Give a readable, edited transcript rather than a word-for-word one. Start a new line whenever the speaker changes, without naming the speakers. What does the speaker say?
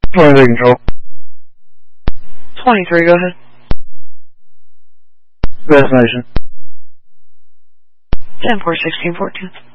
23 control.
23, go ahead.
Destination.
10-4, 16-14.